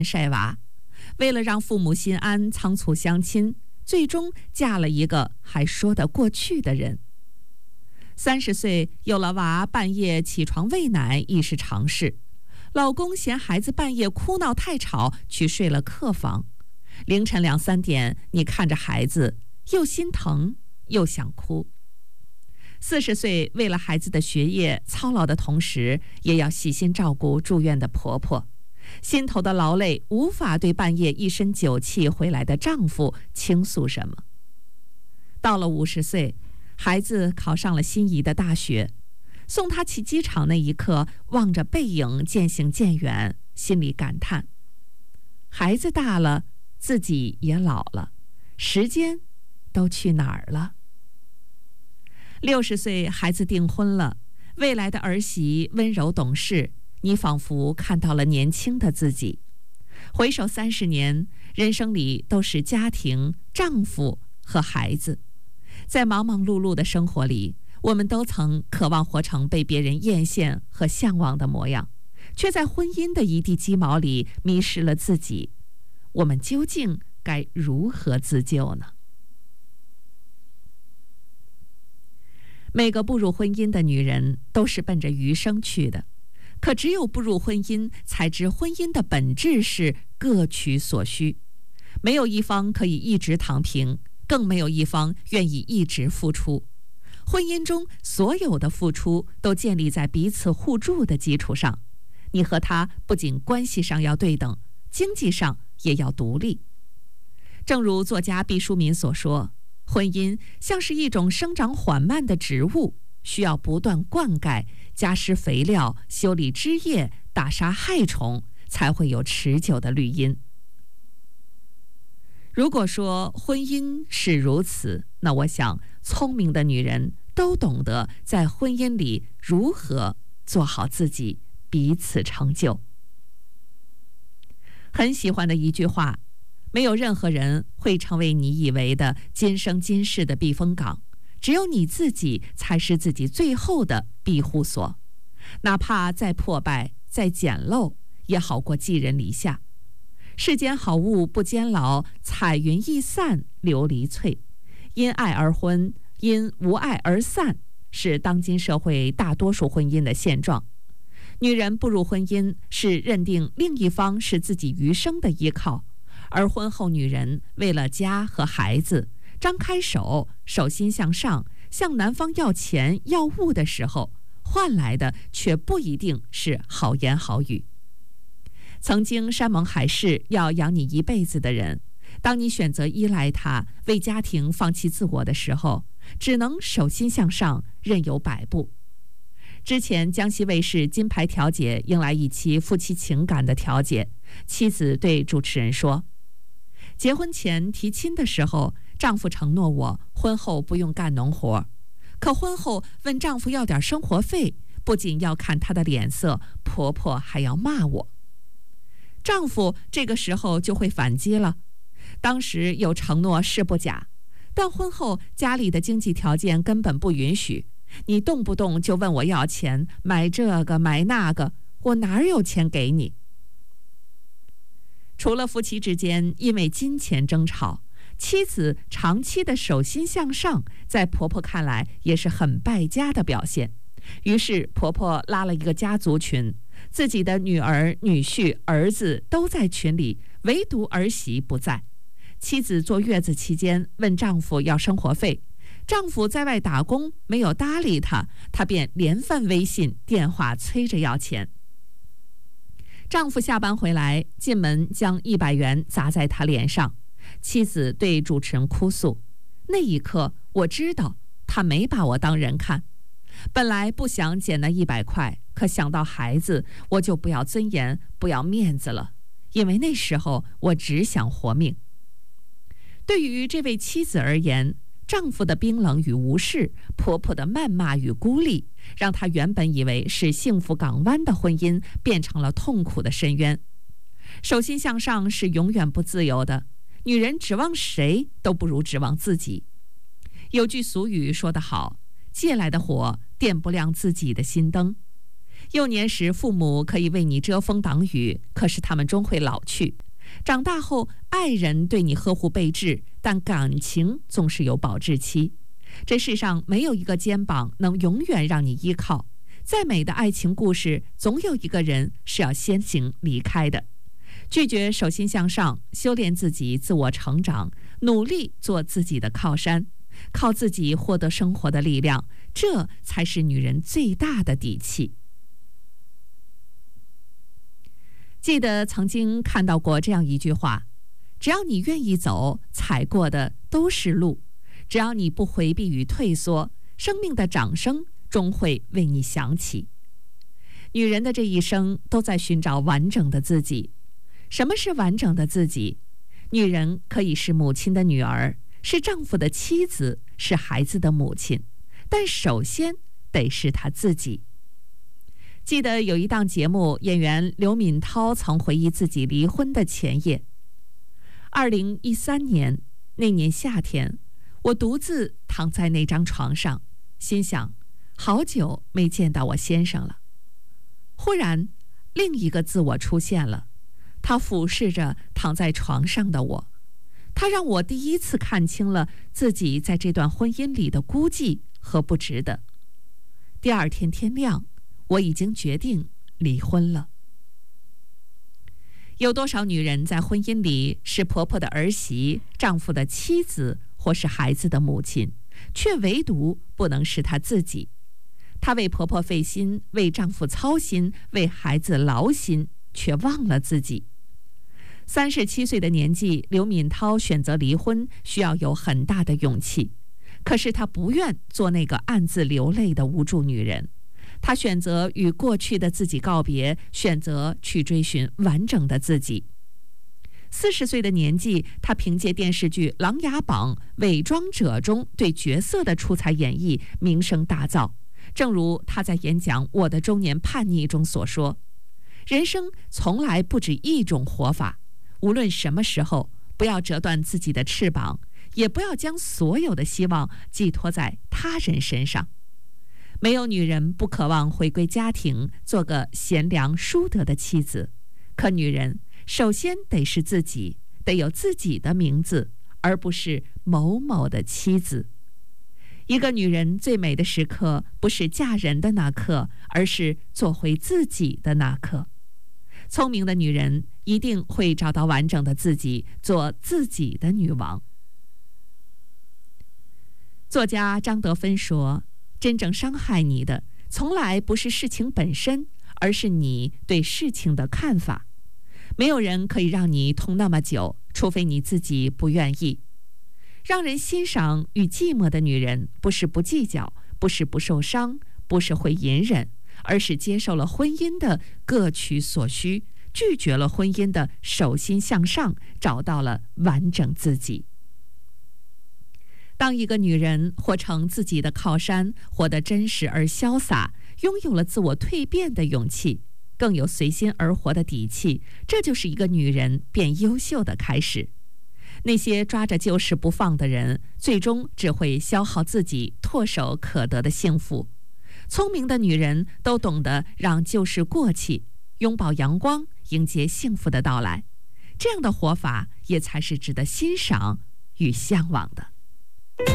晒娃，为了让父母心安，仓促相亲，最终嫁了一个还说得过去的人。30岁有了娃，半夜起床喂奶亦是常事。老公嫌孩子半夜哭闹太吵，去睡了客房。凌晨2、3点，你看着孩子，又心疼又想哭。40岁为了孩子的学业操劳的同时，也要细心照顾住院的婆婆，心头的劳累无法对半夜一身酒气回来的丈夫倾诉什么。到了50岁，孩子考上了心仪的大学，送他去机场那一刻，望着背影渐行渐远，心里感叹：孩子大了，自己也老了，时间都去哪儿了？60岁，孩子订婚了，未来的儿媳温柔懂事，你仿佛看到了年轻的自己。回首30年，人生里都是家庭、丈夫和孩子。在忙忙碌碌的生活里，我们都曾渴望活成被别人艳羡和向往的模样，却在婚姻的一地鸡毛里迷失了自己。我们究竟该如何自救呢？每个步入婚姻的女人都是奔着余生去的，可只有步入婚姻，才知婚姻的本质是各取所需，没有一方可以一直躺平，更没有一方愿意一直付出。婚姻中所有的付出都建立在彼此互助的基础上，你和他不仅关系上要对等，经济上也要独立。正如作家毕淑敏所说，婚姻像是一种生长缓慢的植物，需要不断灌溉、加施肥料、修理枝叶、打杀害虫，才会有持久的绿荫。如果说婚姻是如此，那我想聪明的女人都懂得在婚姻里如何做好自己，彼此成就。很喜欢的一句话，没有任何人会成为你以为的今生今世的避风港，只有你自己才是自己最后的庇护所。哪怕再破败、再简陋，也好过寄人篱下。世间好物不坚牢，彩云易散琉璃脆。因爱而婚，因无爱而散，是当今社会大多数婚姻的现状。女人步入婚姻，是认定另一方是自己余生的依靠，而婚后女人为了家和孩子，张开手，手心向上，向男方要钱要物的时候，换来的却不一定是好言好语。曾经山盟海誓要养你一辈子的人，当你选择依赖他，为家庭放弃自我的时候，只能手心向上，任由摆布。之前江西卫视金牌调解迎来一期夫妻情感的调解，妻子对主持人说，结婚前提亲的时候，丈夫承诺我婚后不用干农活，可婚后问丈夫要点生活费，不仅要看他的脸色，婆婆还要骂我。丈夫这个时候就会反击了，当时有承诺是不假，但婚后家里的经济条件根本不允许，你动不动就问我要钱，买这个买那个，我哪有钱给你？除了夫妻之间因为金钱争吵，妻子长期的手心向上，在婆婆看来也是很败家的表现。于是婆婆拉了一个家族群，自己的女儿、女婿、儿子都在群里，唯独儿媳不在。妻子坐月子期间问丈夫要生活费，丈夫在外打工，没有搭理她，她便连番微信、电话催着要钱。丈夫下班回来，进门将100元砸在她脸上。妻子对主持人哭诉，那一刻我知道他没把我当人看。本来不想捡那100块，可想到孩子，我就不要尊严，不要面子了，因为那时候我只想活命。对于这位妻子而言，丈夫的冰冷与无视，婆婆的谩骂与孤立，让她原本以为是幸福港湾的婚姻，变成了痛苦的深渊。手心向上是永远不自由的，女人指望谁都不如指望自己。有句俗语说得好，借来的火点不亮自己的心灯。 幼年时，父母可以为你遮风挡雨，可是他们终会老去。长大后，爱人对你呵护备至，但感情总是有保质期。这世上没有一个肩膀能永远让你依靠。再美的爱情故事，总有一个人是要先行离开的。拒绝手心向上，修炼自己，自我成长，努力做自己的靠山，靠自己获得生活的力量，这才是女人最大的底气。记得曾经看到过这样一句话：只要你愿意走，踩过的都是路；只要你不回避与退缩，生命的掌声终会为你响起。女人的这一生都在寻找完整的自己。什么是完整的自己？女人可以是母亲的女儿，是丈夫的妻子，是孩子的母亲，但首先得是她自己。记得有一档节目，演员刘敏涛曾回忆自己离婚的前夜。2013年，那年夏天，我独自躺在那张床上，心想，好久没见到我先生了。忽然，另一个自我出现了，他俯视着躺在床上的我，他让我第一次看清了自己在这段婚姻里的孤寂和不值得。第二天天亮，我已经决定离婚了。有多少女人在婚姻里是婆婆的儿媳、丈夫的妻子，或是孩子的母亲，却唯独不能是她自己。她为婆婆费心，为丈夫操心，为孩子劳心，却忘了自己。37岁的年纪，刘敏涛选择离婚，需要有很大的勇气。可是她不愿做那个暗自流泪的无助女人。她选择与过去的自己告别，选择去追寻完整的自己。40岁的年纪，她凭借电视剧《琅琊榜》《伪装者》中对角色的出彩演绎，名声大噪。正如她在演讲《我的中年叛逆》中所说，人生从来不止一种活法，无论什么时候，不要折断自己的翅膀，也不要将所有的希望寄托在他人身上。没有女人不渴望回归家庭，做个贤良淑德的妻子。可女人首先得是自己，得有自己的名字，而不是某某的妻子。一个女人最美的时刻，不是嫁人的那刻，而是做回自己的那刻。聪明的女人一定会找到完整的自己，做自己的女王。作家张德芬说，真正伤害你的，从来不是事情本身，而是你对事情的看法。没有人可以让你痛那么久，除非你自己不愿意。让人欣赏与寂寞的女人，不是不计较，不是不受伤，不是会隐忍，而是接受了婚姻的各取所需，拒绝了婚姻的手心向上，找到了完整自己。当一个女人活成自己的靠山，活得真实而潇洒，拥有了自我蜕变的勇气，更有随心而活的底气，这就是一个女人变优秀的开始。那些抓着旧事不放的人，最终只会消耗自己唾手可得的幸福。聪明的女人都懂得让旧事过气，拥抱阳光，迎接幸福的到来。这样的活法也才是值得欣赏与向往的。